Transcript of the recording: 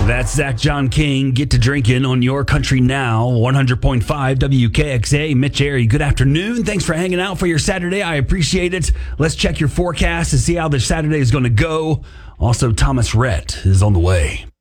That's Zach John King. Get to drinking on your country now. 100.5 WKXA. Mitch Airy, good afternoon. Thanks for hanging out for your Saturday. I appreciate it. Let's check your forecast to see how this Saturday is going to go. Also, Thomas Rhett is on the way.